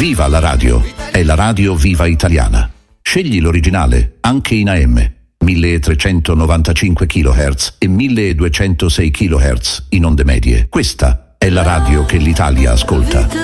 Viva la radio! È la radio viva italiana. Scegli l'originale, anche in AM. 1395 kHz e 1206 kHz in onde medie. Questa è la radio che l'Italia ascolta.